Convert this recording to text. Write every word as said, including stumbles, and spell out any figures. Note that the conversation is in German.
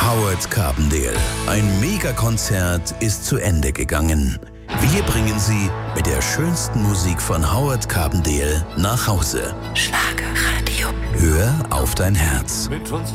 Howard Carpendale. Ein Megakonzert ist zu Ende gegangen. Wir bringen Sie mit der schönsten Musik von Howard Carpendale nach Hause. Schlagerradio. Hör auf dein Herz. Mit uns